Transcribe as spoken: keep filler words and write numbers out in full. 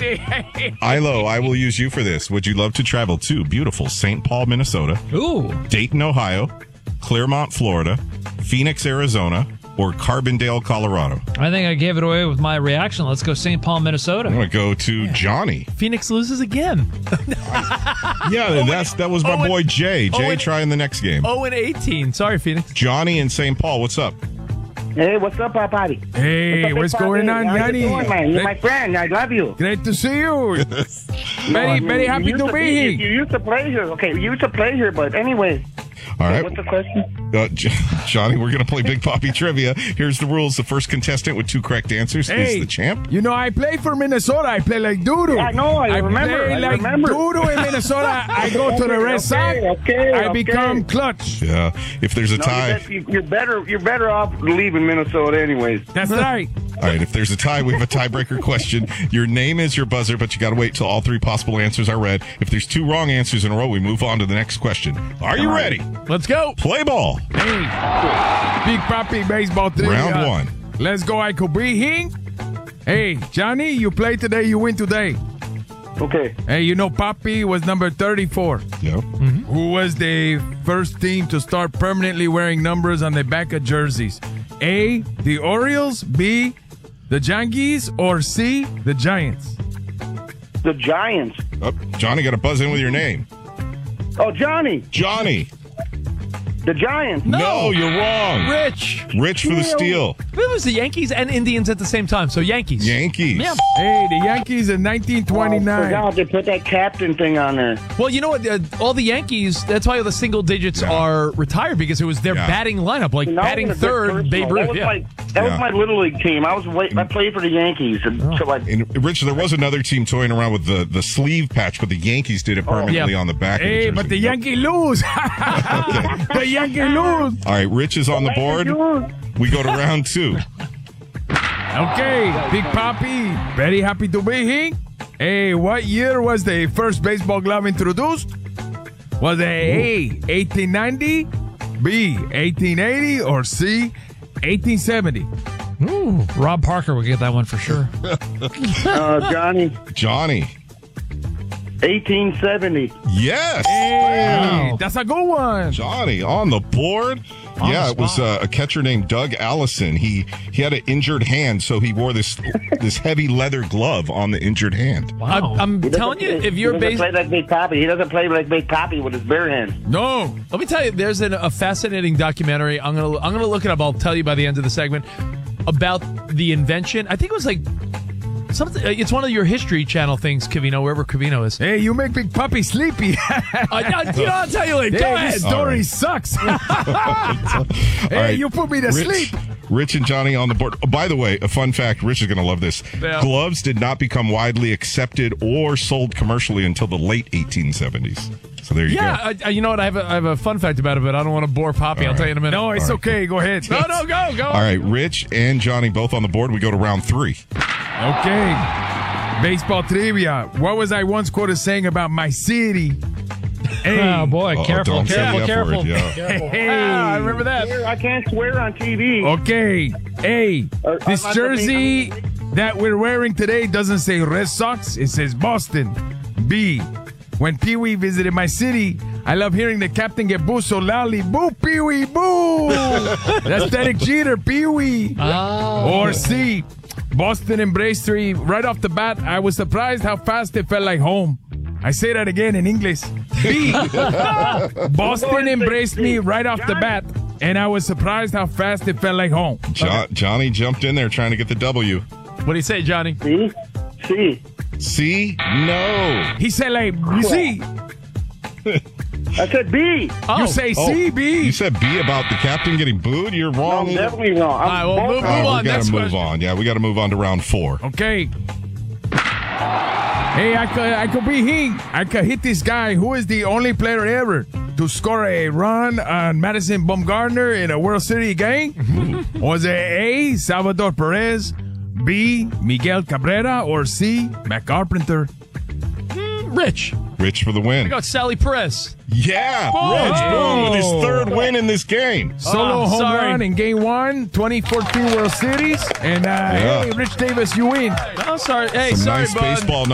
Ilo, I will use you for this. Would you love to travel to beautiful Saint Paul, Minnesota, Ooh. Dayton, Ohio, Claremont, Florida, Phoenix, Arizona, or Carbondale, Colorado? I think I gave it away with my reaction. Let's go Saint Paul, Minnesota. I'm going to go to Johnny. Phoenix loses again. Yeah, that's that was my oh, boy Jay. Jay, and- try in the next game. oh and eighteen. Sorry, Phoenix. Johnny in Saint Paul, what's up? Hey, what's up, Papi? Hey, what's, what's up, going Papi? on, How Yanni? you doing, man? You're my friend. I love you. Great to see you. very, No, very you- happy you to used be you, here. you used to play here. Okay, you used to play here, but anyway. All right. What's the question? Uh, J- Johnny, we're going to play Big Papi Trivia. Here's the rules. The first contestant with two correct answers Hey, is the champ. You know, I play for Minnesota. I play like doo-doo. Yeah, I know, I remember, play I like remember. doo-doo in Minnesota. I go to the Okay, Red Sox. okay, okay, I okay. become clutch. Yeah. If there's a No, tie. you're, bet- you're better. You're better off leaving Minnesota, anyways. That's right. All right. If there's a tie, we have a tiebreaker question. Your name is your buzzer, but you got to wait till all three possible answers are read. If there's two wrong answers in a row, we move on to the next question. Are you ready? Let's go. Play ball. Hey, Big Papi baseball trivia. Round one. Let's go, I could be here. Hey, Johnny, you play today, you win today. Okay. Hey, you know Papi was number thirty-four. Yep. Who was the first team to start permanently wearing numbers on the back of jerseys? A, the Orioles, B, the Yankees, or C, the Giants? The Giants. Oh, Johnny, got to buzz in with your name. Oh, Johnny. Johnny. The Giants. No, you're wrong. Rich. Rich for the steal. It was the Yankees and Indians at the same time, so Yankees. Yankees. Yeah. Hey, the Yankees in nineteen Oh, I twenty-nine. forgot they put that captain thing on there. Well, you know what? Uh, all the Yankees, that's why the single digits Yeah. are retired, because it was their Yeah. batting lineup, like Now batting I'm gonna get third, personal. Babe That Ruth. was Yeah. my that Yeah. was my little league team. I was wait, I played for the Yankees, and so I. And Rich, there was another team toying around with the, the sleeve patch, but the Yankees did it permanently Yeah. on the back. Hey, of the but the jersey. Yankee lose. The Yankee lose. All right, Rich is on the board. We go to round two. Okay, Big Papi, very happy to be here. Hey, what year was the first baseball glove introduced? Was it A, eighteen ninety, B, eighteen eighty, or C, eighteen seventy? Ooh, Rob Parker would get that one for sure. Uh, Johnny, Johnny. eighteen seventy. Yes. Hey, Wow. that's a good one. Johnny on the board. On yeah, the it was uh, a catcher named Doug Allison. He he had an injured hand, so he wore this this heavy leather glove on the injured hand. Wow. I'm, I'm He telling you, doesn't- if you're he a doesn't base, play like Big Papi. He doesn't play like Big Papi with his bare hands. No. let me tell you, there's an, a fascinating documentary. I'm gonna I'm gonna look it up. I'll tell you by the end of the segment about the invention. I think it was like something. It's one of your History Channel things, Cavino, wherever Cavino is. Hey, you make Big Papi sleepy. I, I, you know, I'll tell you later. Go Hey, ahead. this story All right. sucks. All Hey, right, you put me to Rich, sleep. Rich and Johnny on the board. Oh, by the way, a fun fact. Rich is going to love this. Yeah. Gloves did not become widely accepted or sold commercially until the late eighteen seventies. So there you Yeah, go. I, I, you know what? I have, a, I have a fun fact about it, but I don't want to bore Poppy. I'll tell you in a minute. No, it's All right. okay. Go ahead. no, no, go, go. All right, Rich and Johnny both on the board. We go to round three. Okay. Baseball trivia. What was I once quoted saying about my city? Hey. Oh, boy. Uh-oh, Careful, don't say careful, the F careful. word, yeah. Careful. Hey. Ah, I remember that. Here, I can't swear on T V. Okay. Hey, Uh, this I'm not jersey that we're wearing today doesn't say Red Sox. It says Boston. B. When Pee Wee visited my city, I love hearing the captain get booed so loudly. Boo, Pee Wee, boo! That's Derek Jeter, Pee Wee. Oh. Or C. Boston embraced me right off the bat. I was surprised how fast it felt like home. I say that again in English. B. Boston embraced me right off the bat, and I was surprised how fast it felt like home. Jo- Johnny jumped in there trying to get the W. What do you say, Johnny? See? See? C? No. He said, like, you see, I said B. Oh. you say Oh, C, B. You said B about the captain getting booed? You're No, wrong. I'm definitely wrong. All right, well, I'm move, both- move Uh, on. we got Next to move question. on. Yeah, we got to move on to round four. Okay. Hey, I could, I could be him. I could hit this guy who is the only player ever to score a run on Madison Bumgarner in a World Series game. Was it A, Salvador Perez, B, Miguel Cabrera, or C, Matt Carpenter? Rich. Rich for the win. I got Sally Perez. Yeah, Rich, boom, with his third win in this game. Solo Oh, home sorry. run in Game One, twenty fourteen World Series. And, uh, Yeah. hey, Rich Davis, you win. Oh, sorry. Hey, Some sorry, nice bud. baseball